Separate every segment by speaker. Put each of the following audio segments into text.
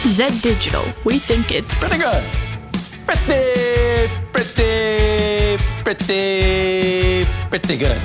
Speaker 1: Z Digital. We think it's
Speaker 2: pretty good. It's pretty good.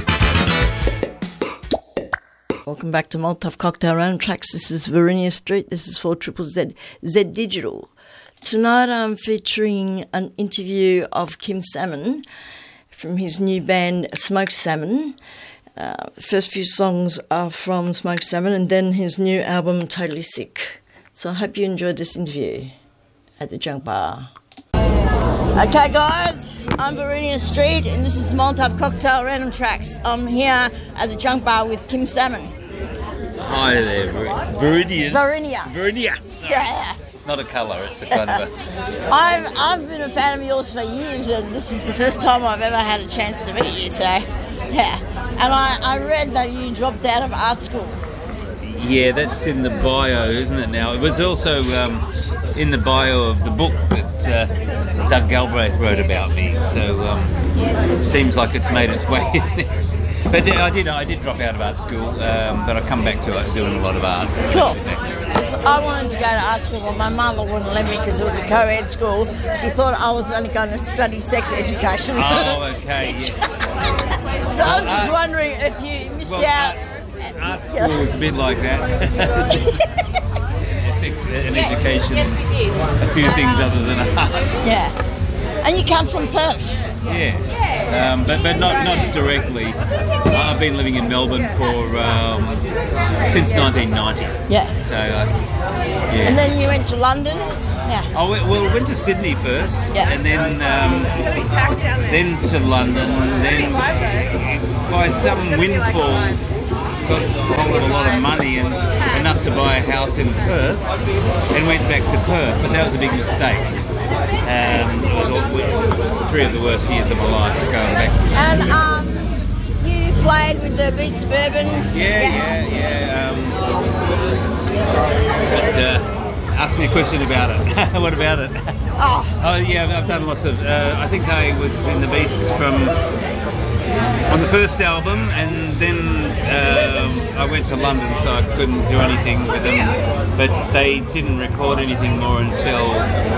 Speaker 3: Welcome back to Molotov Cocktail Random Tracks. This is Varinia Street. This is 4ZZZ Z Digital. Tonight I'm featuring an interview of Kim Salmon from his new band Smoked Salmon. The first few songs are from Smoked Salmon and then his new album Totally Sick. So I hope you enjoyed this interview at the Junk Bar. Okay guys, I'm Varinia Street and this is Molotov Cocktail Random Tracks. I'm here at the Junk Bar with Kim Salmon.
Speaker 4: Hi there, Varinia.
Speaker 3: Varinia. Yeah.
Speaker 4: Not a colour, it's a kind of a...
Speaker 3: I've been a fan of yours for years and this is the first time I've ever had a chance to meet you, so yeah. And I read that you dropped out of art school.
Speaker 4: Yeah, that's in the bio, isn't it now? It was also in the bio of the book that Doug Galbraith wrote about me, so seems like it's made its way in there. But I did drop out of art school, but I come back to it doing a lot of art.
Speaker 3: Cool. I wanted to go to art school, but my mother wouldn't let me because it was a co-ed school. She thought I was only going to study sex education.
Speaker 4: Oh, okay. Yeah.
Speaker 3: So I was just wondering if you missed out.
Speaker 4: Art school is a bit like that. Sex and education, a few things other than art.
Speaker 3: Yeah. And you come from Perth.
Speaker 4: Yes, but not directly. I've been living in Melbourne for since 1990.
Speaker 3: Yeah.
Speaker 4: So, yeah.
Speaker 3: And then you went to London. Yeah.
Speaker 4: We went to Sydney first,
Speaker 3: yeah.
Speaker 4: And then to London. Then by some windfall, got hold of a lot of money and enough to buy a house in Perth, and went back to Perth. But that was a big mistake. It was 3 of the worst years of my life going back.
Speaker 3: And you played with the Beast Suburban.
Speaker 4: Yeah. But ask me a question about it. What about it? Oh yeah, I've done lots of. I think I was in the Beasts on the first album, and then I went to London, so I couldn't do anything with them. But they didn't record anything more until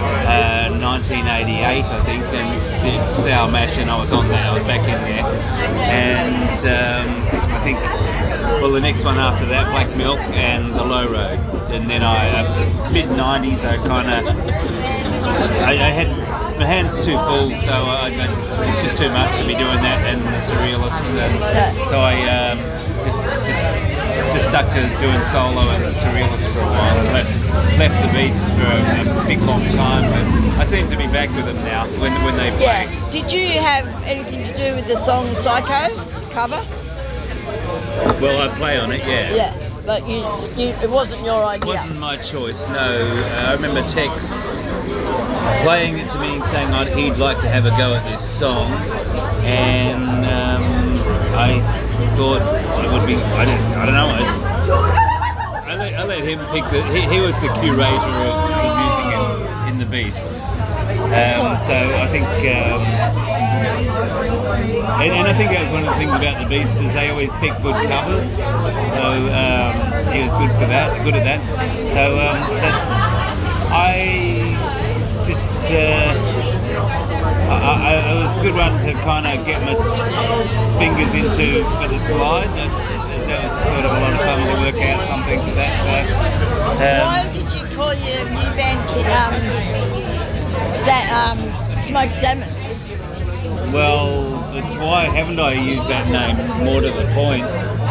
Speaker 4: 1988, I think, and did Sour Mash, and I was on that. I was back in there, and I think, well, the next one after that, Black Milk and The Low Road, and then mid-90s, I had my hands too full, so it's just too much to be doing that and the Surrealists, and so I just stuck to doing solo and the Surrealists for a while, and left the Beasts for a big long time, but I seem to be back with them now when they play.
Speaker 3: Yeah. Did you have anything to do with the song Psycho cover?
Speaker 4: Well, I play on it, yeah.
Speaker 3: Yeah. But it wasn't your idea.
Speaker 4: It wasn't my choice, no. I remember Tex playing it to me and saying he'd like to have a go at this song, and I thought it would be, I don't know, I let him pick he was the curator of the music in the Beasts. So I think, and I think that was one of the things about the Beasts is they always pick good covers. So he was good at that. So I just it was a good one to kind of get my fingers into for the slide. That was sort of a lot of fun to work out something for that. So,
Speaker 3: why did you call your new band Smoked Salmon?
Speaker 4: Well, it's why haven't I used that name? More to the point,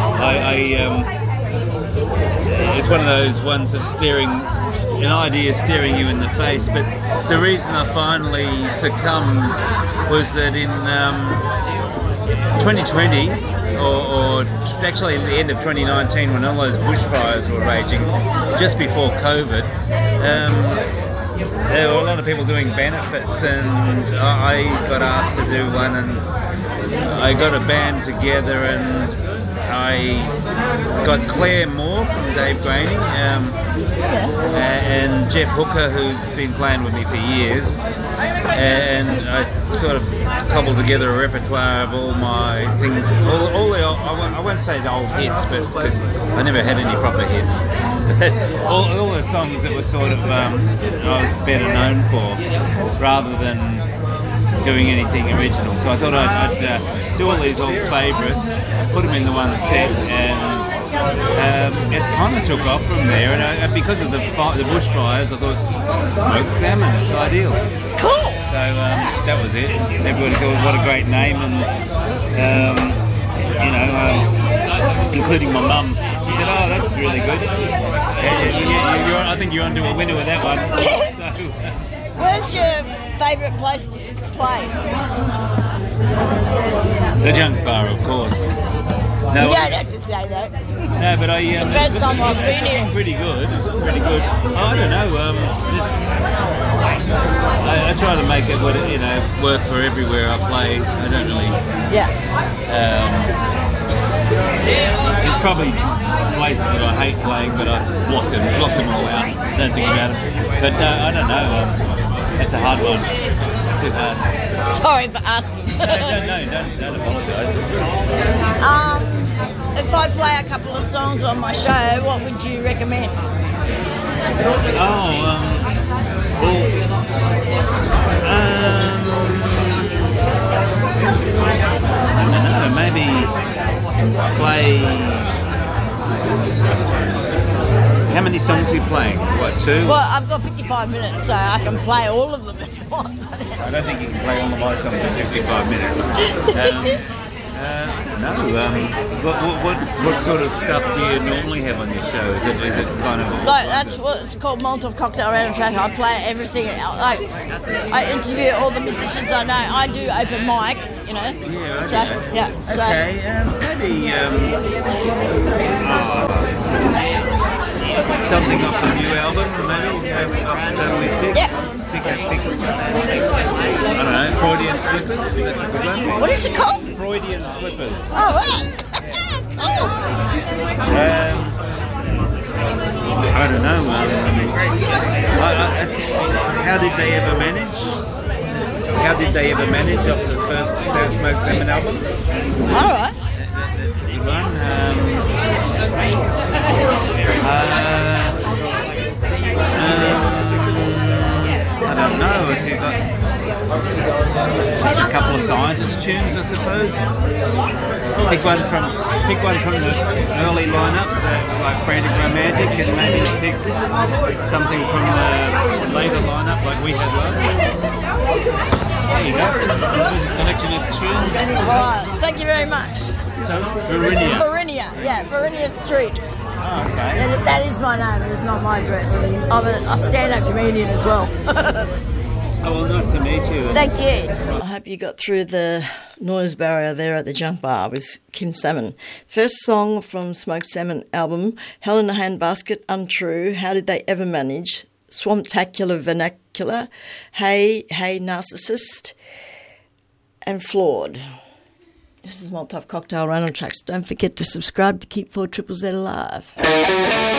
Speaker 4: it's one of those ones that's an idea staring you in the face. But the reason I finally succumbed was that in 2020, or actually at the end of 2019, when all those bushfires were raging, just before COVID, there were a lot of people doing benefits, and I got asked to do one, and I got a band together, and I got Claire Moore from Dave Graney, and Jeff Hooker, who's been playing with me for years, and I sort of cobbled together a repertoire of all my things, all the I won't say the old hits, but because I never had any proper hits. all the songs that were sort of I was better known for, rather than doing anything original. So I thought I'd do all these old favourites, put them in the one set, and it kind of took off from there. And because of the bushfires, I thought smoked salmon, it's ideal.
Speaker 3: Cool.
Speaker 4: So that was it. Everybody thought, what a great name, and including my mum. She said, "Oh, that's really good. I think you're onto a winner with that one." So,
Speaker 3: Where's your favourite place to play?
Speaker 4: the Junk Bar, of course. No,
Speaker 3: You don't have to say that.
Speaker 4: no, but
Speaker 3: It's the first time I've been here.
Speaker 4: It's pretty good. It's pretty good. I don't know. I try to make it work for everywhere I play. I don't really.
Speaker 3: Yeah.
Speaker 4: There's probably places that I hate playing, but I've blocked them all out. Don't think about it. But I don't know. That's a hard one. Too hard.
Speaker 3: Sorry for asking.
Speaker 4: Don't apologise.
Speaker 3: If I play a couple of songs on my show, what would you recommend?
Speaker 4: I don't know, maybe play. How many songs are you playing? What, 2?
Speaker 3: Well, I've got 55 minutes, so I can play all of them if you want.
Speaker 4: I don't think you can play all of my songs in 55 minutes. What sort of stuff do you normally have on your show? Is it kind of...
Speaker 3: Like, that's what it's called, Molotov Cocktail Random Track. I play everything. Like, I interview all the musicians I know. I do open mic,
Speaker 4: Yeah, okay.
Speaker 3: So, yeah. So,
Speaker 4: Okay, maybe something off the new album, maybe? Totally Sick?
Speaker 3: Yeah.
Speaker 4: I don't know, Freudian Slippers? That's a good one.
Speaker 3: what is it called?
Speaker 4: Freudian Slippers.
Speaker 3: Oh, right. Oh.
Speaker 4: I don't know. How did they ever manage? How did they ever manage off the first Smoked Salmon album?
Speaker 3: All right.
Speaker 4: That's a good one. I don't know if you've got just a couple of scientist tunes, I suppose. Pick one from the early lineup, like Frantic Romantic, and maybe pick something from the later lineup, like We Had Love. There you go. There's a selection of tunes.
Speaker 3: All right. Thank you very much.
Speaker 4: So, Verinia.
Speaker 3: Verinia Street.
Speaker 4: Oh, okay.
Speaker 3: That is my name. It's not my address. I'm a stand-up comedian as well.
Speaker 4: Oh, well, nice to meet you.
Speaker 3: Thank you. I hope you got through the noise barrier there at the Junk Bar with Kim Salmon. First song from Smoked Salmon album, Hell in a Handbasket, Untrue, How Did They Ever Manage, Swamptacular Vernacular, Hey, Hey Narcissist, and Flawed. This is Molotov Cocktail Random Tracks. Don't forget to subscribe to keep 4ZZZ alive.